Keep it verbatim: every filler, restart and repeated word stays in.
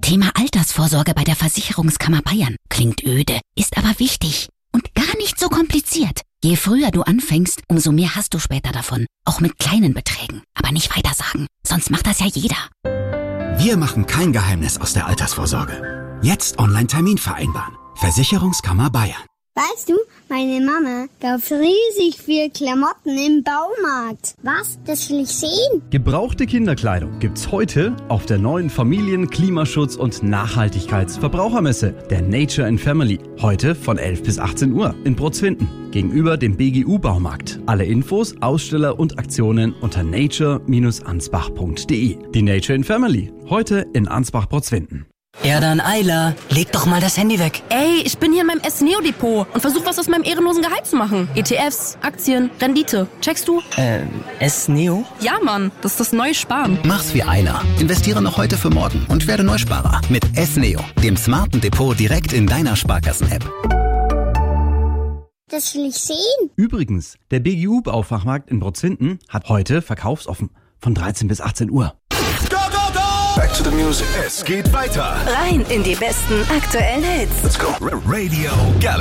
Thema Altersvorsorge bei der Versicherungskammer Bayern. Klingt öde, ist aber wichtig und gar nicht so kompliziert. Je früher du anfängst, umso mehr hast du später davon. Auch mit kleinen Beträgen. Aber nicht weitersagen, sonst macht das ja jeder. Wir machen kein Geheimnis aus der Altersvorsorge. Jetzt Online-Termin vereinbaren. Versicherungskammer Bayern. Weißt du, meine Mama kauft riesig viel Klamotten im Baumarkt. Was? Das will ich sehen. Gebrauchte Kinderkleidung gibt's heute auf der neuen Familien-, Klimaschutz- und Nachhaltigkeitsverbrauchermesse, der Nature and Family. Heute von elf bis achtzehn Uhr in Brutzwinden, gegenüber dem B G U-Baumarkt. Alle Infos, Aussteller und Aktionen unter nature Bindestrich ansbach punkt de. Die Nature and Family, heute in Ansbach-Brutzwinden. Ja dann, Ayla, leg doch mal das Handy weg. Ey, ich bin hier in meinem S-Neo-Depot und versuche was aus meinem ehrenlosen Gehalt zu machen. E T Fs, Aktien, Rendite. Checkst du? Äh, S-Neo? Ja, Mann, das ist das neue Sparen. Mach's wie Ayla. Investiere noch heute für morgen und werde Neusparer mit S-Neo, dem smarten Depot direkt in deiner Sparkassen-App. Das will ich sehen. Übrigens, der B G U-Baufachmarkt in Brutzwinden hat heute verkaufsoffen von dreizehn bis achtzehn Uhr. Back to the music. Es geht weiter. Rein in die besten aktuellen Hits. Let's go. Radio Galaxy.